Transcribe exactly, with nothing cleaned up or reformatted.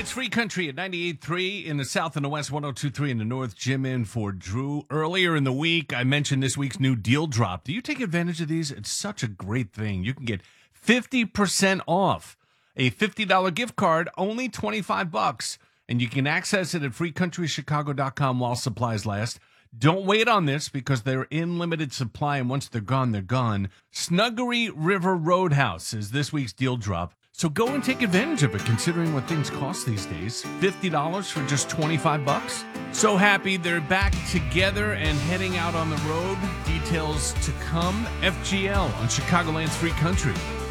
It's Free Country at ninety-eight point three in the south and the west, one oh two point three in the north. Jim in for Drew. Earlier in the week, I mentioned this week's new deal drop. Do you take advantage of these? It's such a great thing. You can get fifty percent off a fifty dollars gift card, only twenty-five bucks, and you can access it at free country chicago dot com while supplies last. Don't wait on this because they're in limited supply, and once they're gone, they're gone. Snuggery River Roadhouse is this week's deal drop. So go and take advantage of it, considering what things cost these days. fifty dollars for just twenty-five bucks. So happy they're back together and heading out on the road. Details to come. F G L on Chicagoland's Free Country.